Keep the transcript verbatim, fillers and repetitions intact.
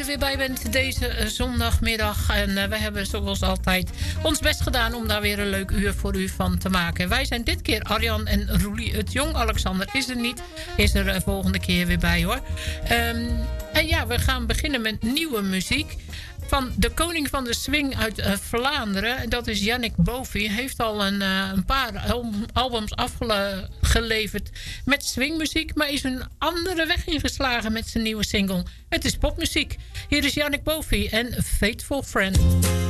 weer bij bent deze uh, zondagmiddag. En uh, we hebben zoals altijd ons best gedaan om daar weer een leuk uur voor u van te maken. Wij zijn dit keer Arjan en Roelie het Jong. Alexander is er niet. Is er uh, volgende keer weer bij hoor. Um, en ja, we gaan beginnen met nieuwe muziek. Van de koning van de swing uit uh, Vlaanderen. Dat is Yannick Bovie. Heeft al een, uh, een paar album, albums afgeleverd met swingmuziek. Maar is een andere weg ingeslagen met zijn nieuwe single. Het is popmuziek. Hier is Yannick Bovie en Faithful Friend.